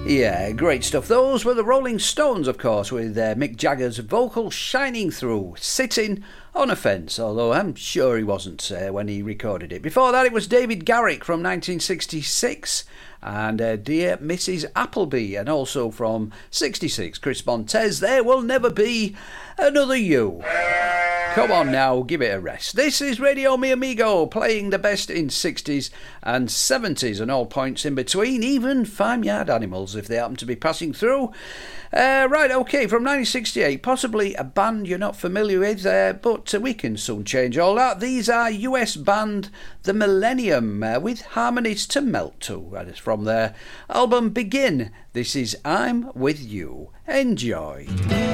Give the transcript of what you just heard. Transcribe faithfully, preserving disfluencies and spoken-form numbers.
Yeah, great stuff. Those were the Rolling Stones, of course, with uh, Mick Jagger's vocal shining through, Sitting on a Fence, although I'm sure he wasn't uh, when he recorded it. Before that, it was David Garrick from nineteen sixty-six, and uh, Dear Missus Appleby, and also from sixty-six, Chris Montez, There Will Never Be Another You. Come on now, give it a rest. This is Radio Mi Amigo, playing the best in sixties and seventies and all points in between, even farmyard animals if they happen to be passing through. Uh, right, okay, from nineteen sixty-eight, possibly a band you're not familiar with, uh, but uh, we can soon change all that. These are U S band The Millennium, uh, with Harmonies to Melt To. That is from their album Begin. This is I'm With You. Enjoy.